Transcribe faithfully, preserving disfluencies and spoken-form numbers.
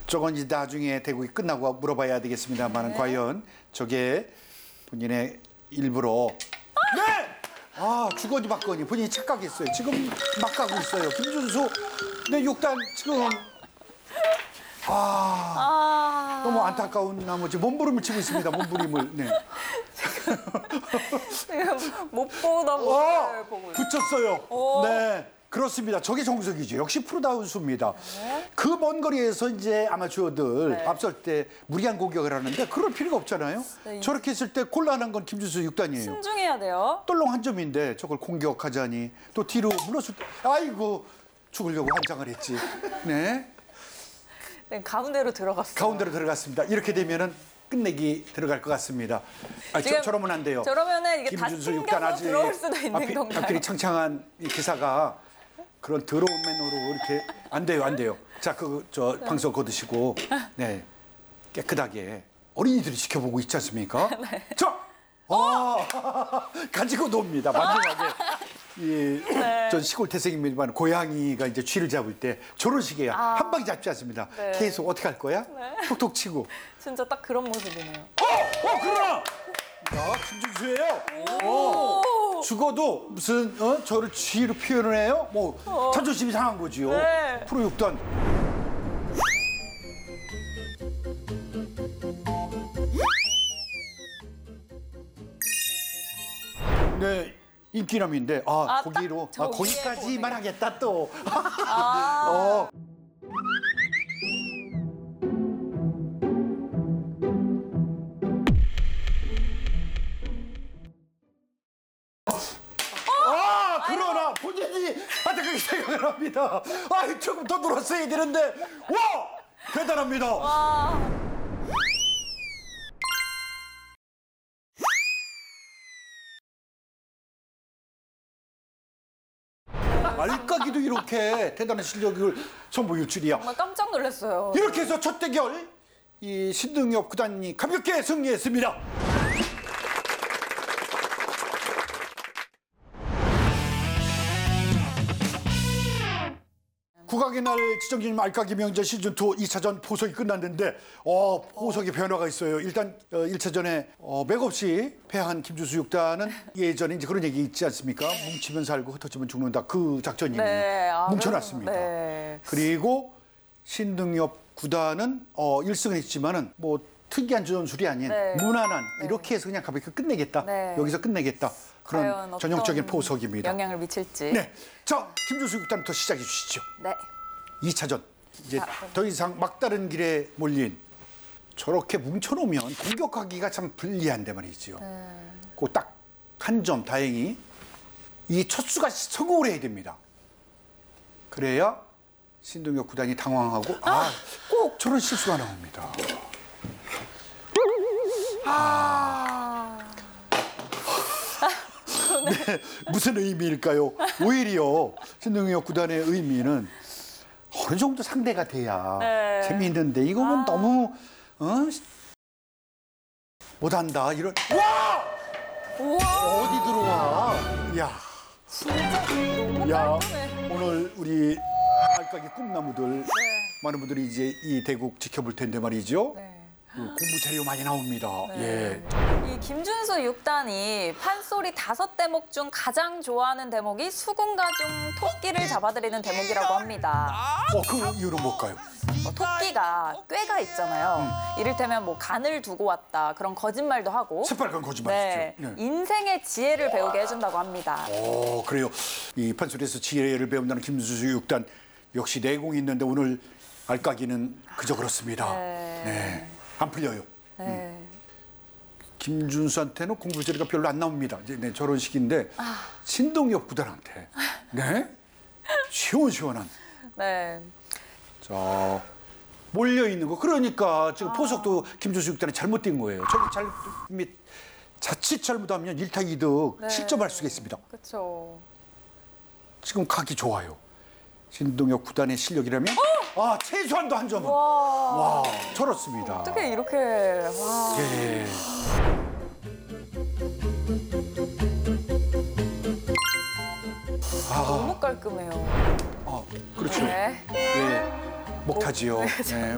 저건 이제 나중에 대국이 끝나고 물어봐야 되겠습니다만 네. 과연 저게 본인의 일부러 네! 아 주거니 받거니 본인이 착각했어요. 지금 막 가고 있어요. 김준수 네 육단 지금 아, 아. 너무 안타까운 나머지 몸부림을 치고 있습니다. 몸부림을 네. 못 보다 어, 뭘 보고 있어요. 붙였어요. 오. 네. 그렇습니다. 저게 정석이죠. 역시 프로다운 수입니다. 그 먼 거리에서 이제 아마추어들 네. 앞설 때 무리한 공격을 하는데 그럴 필요가 없잖아요. 네. 저렇게 했을 때 곤란한 건 김준수 육 단이에요. 신중해야 돼요. 떨렁 한 점인데 저걸 공격하자니 또 뒤로 물러설 때 아이고 죽으려고 환장을 했지. 네. 네, 가운데로 들어갔어요. 가운데로 들어갔습니다. 이렇게 되면은 끝내기 들어갈 것 같습니다. 아, 지금 저, 저러면 안 돼요. 저러면은 이게 다 김준수 육 단 튕겨서 아직 들어올 수도 있는 앞이, 건가요? 앞길이 창창한 이 기사가 그런 더러운 맨으로 이렇게 안 돼요, 안 돼요. 자, 그 저 방송 거두시고 네 깨끗하게 어린이들이 지켜보고 있지 않습니까? 네. 자, 아, 가지고 놉니다. 마지막에 이 전 시골 태생입니다만 고양이가 이제 쥐를 잡을 때 저런 식이에요. 아. 한 방에 잡지 않습니다. 네. 계속 어떻게 할 거야? 네. 톡톡 치고. 진짜 딱 그런 모습이네요. 어, 어, 그러나. 야, 김준수예요. 어, 죽어도 무슨 어? 저를 쥐로 표현을 해요? 뭐 자존심이 상한 거지요. 네. 프로 육 단. 네, 인기남인데 아, 아, 거기로 딱 아, 저기에 거기까지만 하겠다 또. 아. 어. 아, 그러나 본인이 안타깝게 생각을 합니다. 아, 조금 더 놀았어야 되는데, 와! 대단합니다. 와. 알까기도 이렇게 대단한 실력을 선보일 줄이야. 정말 깜짝 놀랐어요. 이렇게 해서 첫 대결, 이 신동엽 구단이 가볍게 승리했습니다. 국악의 날 지정기념 알까기 명절 시즌이 이 차전 포석이 끝났는데 어, 포석에 변화가 있어요. 일단 어, 일 차전에 어, 맥없이 패한 김준수 육 단은 예전에 이제 그런 얘기 있지 않습니까? 뭉치면 살고 흩어지면 죽는다. 그 작전이에요. 네, 아, 뭉쳐놨습니다. 네. 그리고 신동엽 구단은 어, 일 승을 했지만은 뭐 특이한 전술이 아닌 네. 무난한 이렇게 해서 그냥 가볍게 끝내겠다. 네. 여기서 끝내겠다. 과연 그런 어떤 전형적인 포석입니다. 영향을 미칠지. 네. 자, 김준수 육 단부터 시작해 주시죠. 네. 이 차전. 이제 자, 더 이상 막다른 길에 몰린 저렇게 뭉쳐놓으면 공격하기가 참 불리한데 말이지요. 네. 그 딱 한 점 다행히 이 첫 수가 성공을 해야 됩니다. 그래야 신동엽 구단이 당황하고 아, 꼭 저런 실수가 나옵니다. 아. 네, 무슨 의미일까요? 오히려 신동엽 구단의 의미는 어느 정도 상대가 돼야 네. 재미있는데 이거는 아. 너무 어? 못한다 이런 와 우와. 어디 들어와? 야, 진짜 너무 야 깔끔해. 오늘 우리 알까기 꿈나무들 네. 많은 분들이 이제 이 대국 지켜볼 텐데 말이죠. 네. 그 공부 자료 많이 나옵니다. 네. 예. 이 김준수 육 단이 판소리 다섯 대목 중 가장 좋아하는 대목이 수군가 중 토끼를 잡아들이는 대목이라고 합니다. 어, 그 이유는 뭘까요? 어, 토끼가 꾀가 있잖아요. 이를테면 뭐 간을 두고 왔다 그런 거짓말도 하고. 새빨간 거짓말이죠. 네. 인생의 지혜를 배우게 해준다고 합니다. 오, 그래요. 이 판소리에서 지혜를 배운다는 김준수 육 단 역시 내공이 있는데 오늘 알까기는 그저 그렇습니다. 네. 네. 안 풀려요. 네. 김준수한테는 공부 재료가 별로 안 나옵니다. 이제 네, 저런 식인데 아. 신동엽 구단한테 네 시원시원한 네. 자 몰려 있는 거 그러니까 지금 포석도 김준수 육 단이 잘못된 거예요. 저기 잘 및 자칫 잘못하면 일타 이득 네. 실점할 수가 있습니다. 그렇죠. 지금 각이 좋아요. 신동엽 구단의 실력이라면 아 최소한도 한 점은 와. 와 저렇습니다. 어떻게 이렇게 와. 예. 너무 깔끔해요. 아 그렇죠. 네. 예. 목타지요. 예.